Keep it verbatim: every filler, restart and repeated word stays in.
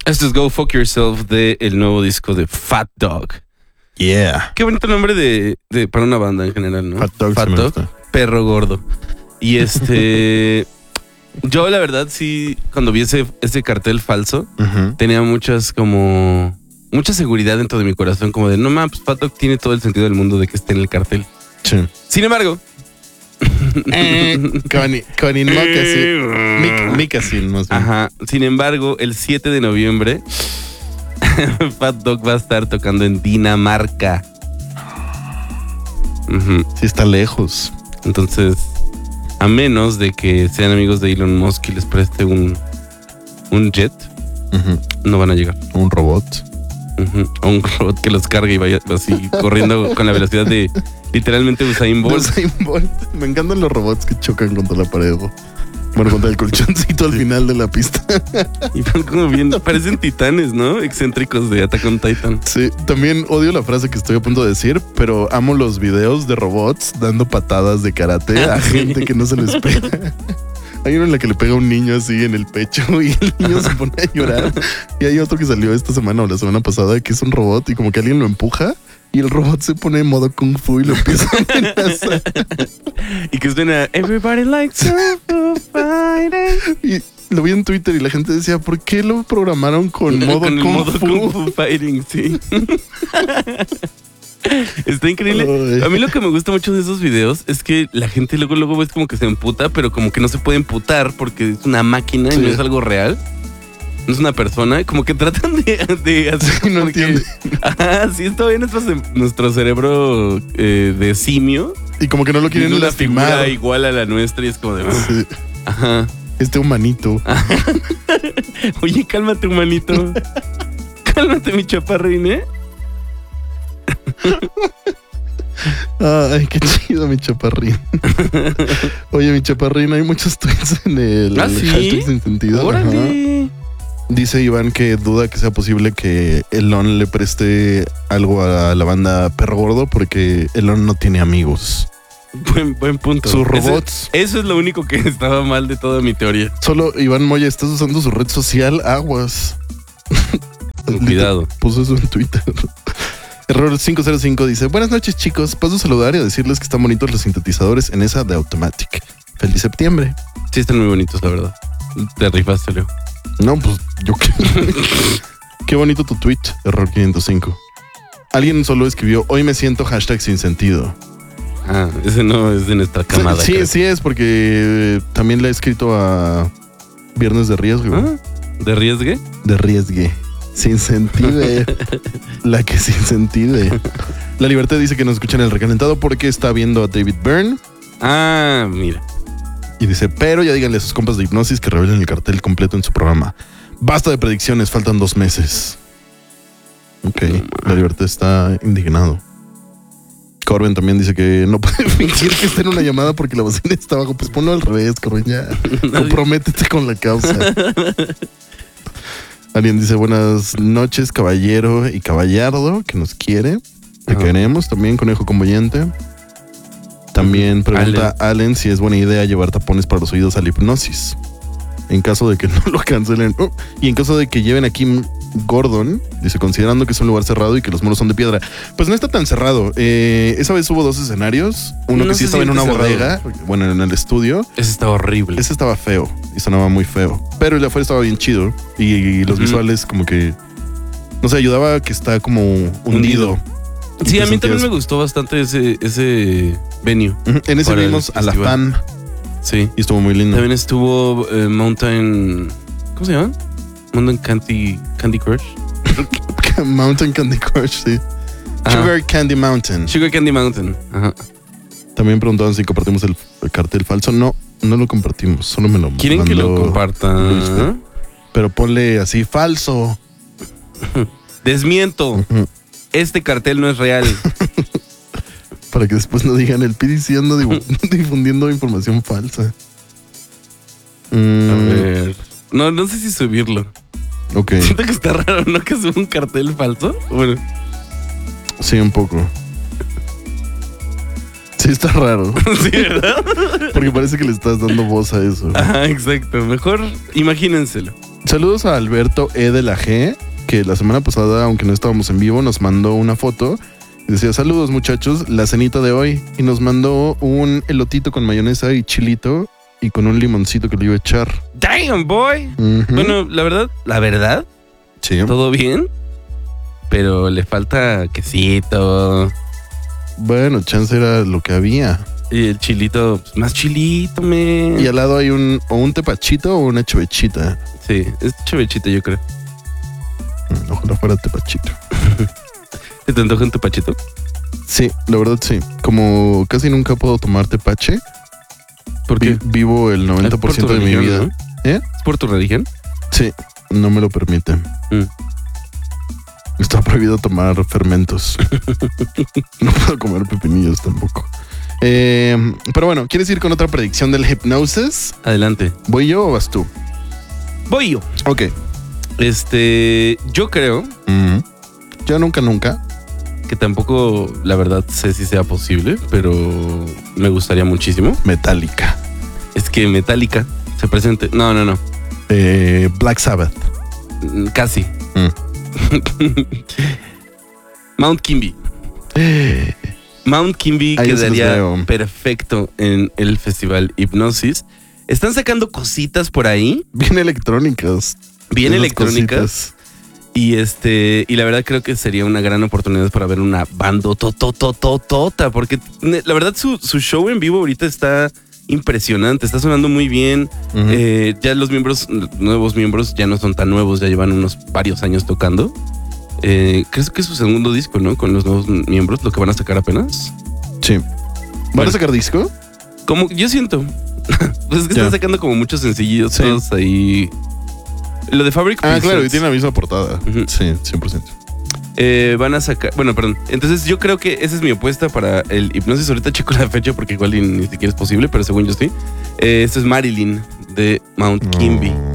Esto es Go Fuck Yourself de el nuevo disco de Fat Dog. Yeah. Qué bonito nombre de, de para una banda en general, ¿no? Fat Dog. Fat sí Dog, perro gordo. Y este... yo la verdad sí, cuando vi ese, ese cartel falso, uh-huh. tenía muchas como... mucha seguridad dentro de mi corazón, como de, no mames, pues Fat Dog tiene todo el sentido del mundo de que esté en el cartel. Sí. Sin embargo... eh, Conin, Conin Moccasin. Mic, Miccasin, más bien. Ajá. Sin embargo, el siete de noviembre, Fat Dog va a estar tocando en Dinamarca. Uh-huh. Sí, está lejos. Entonces, a menos de que sean amigos de Elon Musk y les preste un, un jet, uh-huh. no van a llegar. Un robot. Uh-huh. O un robot que los cargue y vaya así corriendo con la velocidad de literalmente Usain Bolt. Usain Bolt. Me encantan los robots que chocan contra la pared. Bueno, contra el colchoncito al final de la pista. Y van como bien, parecen titanes, ¿no? Excéntricos de Attack on Titan. Sí, también odio la frase que estoy a punto de decir, pero amo los videos de robots dando patadas de karate a gente que no se les pega. Hay uno en la que le pega a un niño así en el pecho y el niño se pone a llorar. Y hay otro que salió esta semana o la semana pasada que es un robot y como que alguien lo empuja y el robot se pone en modo kung fu y lo empieza a amenazar. Y que suena Everybody likes kung fu fighting. Y lo vi en Twitter y la gente decía, ¿por qué lo programaron con modo, con el kung, modo fu? kung fu fighting? Sí. Está increíble. Ay. A mí lo que me gusta mucho de esos videos es que la gente luego luego ves como que se emputa, pero como que no se puede emputar porque es una máquina Sí. y no es algo real. No es una persona. Como que tratan de, de hacer Sí, no como entiende. que, ajá, sí está bien nuestro, nuestro cerebro eh, de simio. Y como que no lo Tiene quieren una figura lastimar. igual a la nuestra y es como de... Sí. Ajá. Este humanito. Oye, cálmate, humanito. Cálmate, mi chaparrín, ¿eh? Ay, qué chido, mi chaparrín. Oye, mi chaparrín, hay muchos tweets en el ¿Ah, sí? hashtag sin sentido. ¡Órale! Ajá. Dice Iván que duda que sea posible que Elon le preste algo a la banda Perro Gordo porque Elon no tiene amigos. Buen, buen punto. Sus robots. Eso, eso es lo único que estaba mal de toda mi teoría. Solo Iván Moya, estás usando su red social, aguas. Cuidado. Puso eso en Twitter. Error cinco cero cinco dice, buenas noches chicos, paso a saludar y a decirles que están bonitos los sintetizadores en esa de Automatic. Feliz septiembre. Sí, están muy bonitos, la verdad. Te rifaste, Leo. No, pues yo qué. Qué bonito tu tweet, error quinientos cinco. Alguien solo escribió, hoy me siento hashtag sin sentido. Ah, ese no es de nuestra camada. Sí, creo. sí es porque también le he escrito a Viernes de Riesgo. ¿Ah? ¿De riesgue? De riesgue. Sin sentido. La que sin sentido. La Libertad dice que nos escuchan el recalentado porque está viendo a David Byrne. Ah, mira. Y dice, pero ya díganle a sus compas de hipnosis que revelen el cartel completo en su programa. Basta de predicciones, faltan dos meses. Ok, La Libertad está indignado. Corben también dice que no puede fingir que está en una llamada porque la bocina está abajo. Pues ponlo al revés, Corben, ya. Comprométete con la causa. Alguien dice, buenas noches, caballero y caballardo, que nos quiere. Te Ajá. queremos también, conejo convoyente. También pregunta Allen. Allen si es buena idea llevar tapones para los oídos a la hipnosis. En caso de que no lo cancelen. Oh, y en caso de que lleven a Kim Gordon, dice, considerando que es un lugar cerrado y que los muros son de piedra. Pues no está tan cerrado. Eh, esa vez hubo dos escenarios. Uno No que sí se estaba en siente una cerrado. bodega, bueno, en el estudio. Ese está horrible. Ese estaba feo y sonaba muy feo. Pero el de afuera estaba bien chido. Y, y los Ujú. visuales como que... No sé, ayudaba a que está como hundido. Hundido. Y Sí, te a mí también sentías- me gustó bastante ese, ese venue. Ujú. En ese para el vimos a la festival. fan Sí. y estuvo muy lindo. También estuvo eh, Mountain... ¿Cómo se llama? Mountain Candy, Candy Crush. Mountain Candy Crush, sí. Ajá. Sugar Candy Mountain. Sugar Candy Mountain. Ajá. También preguntaban si compartimos el, el cartel falso. No, no lo compartimos. Solo me lo ¿Quieren que lo mandó comparta? Luis. Pero ponle así, falso. Desmiento. Ujú. Este cartel no es real. Para que después no digan el P D C anda difu- difundiendo información falsa. A Mm, ver. No, no sé si subirlo. ok, Siento que está raro, ¿no? Que suba un cartel falso. Bueno, sí, un poco. Sí, está raro. sí, ¿verdad? Porque parece que le estás dando voz a eso. Ajá, exacto. Mejor imagínenselo. Saludos a Alberto E de la G, que la semana pasada, aunque no estábamos en vivo, nos mandó una foto y decía: saludos muchachos, la cenita de hoy. Y nos mandó un elotito con mayonesa y chilito y con un limoncito que le iba a echar. Damn, boy. Uh-huh. Bueno, la verdad, la verdad, sí. Todo bien, pero le falta quesito. Bueno, chance era lo que había. Y el chilito, pues, más chilito, me. Y al lado hay un o un tepachito o una chevechita. Sí, es chevechito, yo creo. Ojalá fuera tepachito. ¿Te te antoja un tepachito? Sí, la verdad sí. Como casi nunca puedo tomar tepache. ¿Por qué? Vi- vivo el noventa por ciento Es por tu de mi religión, vida. ¿no? ¿Eh? ¿Es por tu religión? Sí, no me lo permiten. Mm. Está prohibido tomar fermentos. No puedo comer pepinillos tampoco. Eh, pero bueno, ¿quieres ir con otra predicción del hipnosis? Adelante. ¿Voy yo o vas tú? Voy yo. Ok. Este, yo creo Mm. Yo nunca, nunca. que tampoco, la verdad, sé si sea posible, pero me gustaría muchísimo. Metallica. Es que Metallica se presente. No, no, no. Eh, Black Sabbath. Mm, Casi. Mm. Mount Kimby. Mount Kimby Ahí se los quedaría veo. perfecto en el festival Hipnosis. Están sacando cositas por ahí, Bien electrónicas. bien Esas electrónicas. cositas. Y este, y la verdad creo que sería una gran oportunidad para ver una banda tototototota, porque ne- la verdad su, su show en vivo ahorita está impresionante, está sonando muy bien. Ujú. Eh, ya los miembros, nuevos miembros ya no son tan nuevos, ya llevan unos varios años tocando. Eh, creo que es su segundo disco, ¿no? Con los nuevos miembros, lo que van a sacar apenas. Sí. ¿Van Bueno. a sacar disco? Como yo siento, pues es que Ya. están sacando como muchos sencillos Sí. todos ahí. Lo de Fabric Ah, Presents. claro, y tiene la misma portada. Ujú. Sí, cien por ciento. Eh, van a sacar, bueno, perdón. Entonces yo creo que esa es mi apuesta para el Hipnosis. Ahorita checo la fecha porque igual ni, ni siquiera es posible, pero según yo sí. Eh, esto es Marilyn de Mount Kimby. Mm.